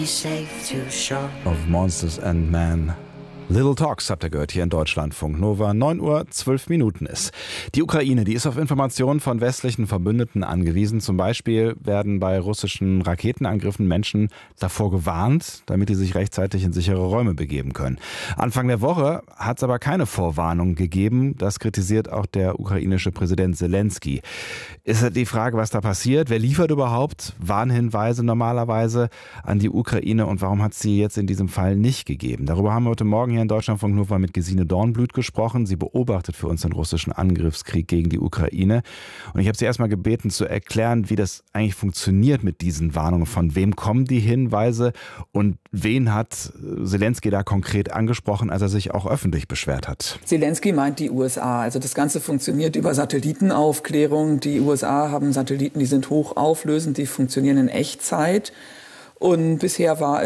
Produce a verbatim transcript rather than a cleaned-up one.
Of Monsters and Men. Little Talks habt ihr gehört hier in Deutschlandfunk Nova. neun Uhr zwölf Minuten ist. Die Ukraine, die ist auf Informationen von westlichen Verbündeten angewiesen. Zum Beispiel werden bei russischen Raketenangriffen Menschen davor gewarnt, damit die sich rechtzeitig in sichere Räume begeben können. Anfang der Woche hat es aber keine Vorwarnung gegeben. Das kritisiert auch der ukrainische Präsident Zelensky. Ist halt die Frage, was da passiert? Wer liefert überhaupt Warnhinweise normalerweise an die Ukraine und warum hat es sie jetzt in diesem Fall nicht gegeben? Darüber haben wir heute Morgen hier in Deutschlandfunk Nova mit Gesine Dornblüt gesprochen. Sie beobachtet für uns den russischen Angriffskrieg gegen die Ukraine. Und ich habe sie erstmal gebeten zu erklären, wie das eigentlich funktioniert mit diesen Warnungen. Von wem kommen die Hinweise und wen hat Zelensky da konkret angesprochen, als er sich auch öffentlich beschwert hat? Zelensky meint die U S A. Also das Ganze funktioniert über Satellitenaufklärung. Die U S A haben Satelliten, die sind hochauflösend, die funktionieren in Echtzeit. Und bisher war